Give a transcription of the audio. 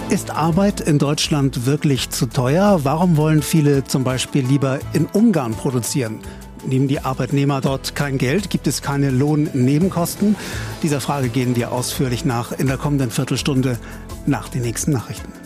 Ist Arbeit in Deutschland wirklich zu teuer? Warum wollen viele zum Beispiel lieber in Ungarn produzieren? Nehmen die Arbeitnehmer dort kein Geld? Gibt es keine Lohnnebenkosten? Dieser Frage gehen wir ausführlich nach in der kommenden Viertelstunde nach den nächsten Nachrichten.